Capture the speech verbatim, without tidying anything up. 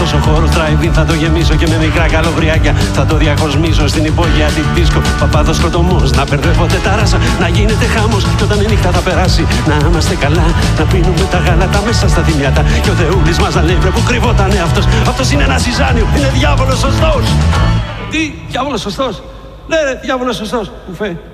αυτός ο χώρος drive-in θα το γεμίσω και με μικρά καλοβριάκια θα το διακοσμήσω στην υπόγεια την δίσκο. Παπάδος σκοτωμός, να μπερδεύονται τα ράσα, να γίνεται χάμος κι όταν η νύχτα θα περάσει να είμαστε καλά, να πίνουμε τα γάλατα μέσα στα θυμιάτα κι ο Θεούλης μας να λέει βρε που κρυβότανε αυτός. Αυτός είναι ένα ζυζάνιο, είναι διάβολος σωστός. Τι, διάβολος σωστός? Ναι ρε, διάβολος σωστός, κουφέ.